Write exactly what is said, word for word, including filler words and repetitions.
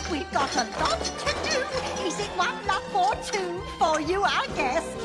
We've got a lot to do. Is it one love or two for you, I guess?